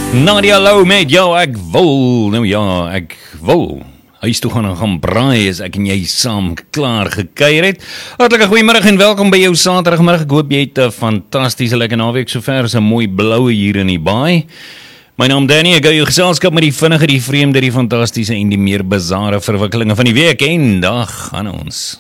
Nadia Lou met jou, ek wil, nou ja, ek wil huis toe gaan en gaan braai as ek en jy saam klaar gekuier het. Hartlike goeiemiddag en welkom by jou Saterdagmiddag. Ek hoop jy het 'n fantastiese lekker naweek, sover is 'n mooi bloue hier in die baai. My naam Danny, ek hou jou geselskap met die vinnige, die vreemde, die fantastiese en die meer bizarre verwikkelinge van die week en dag gaan ons.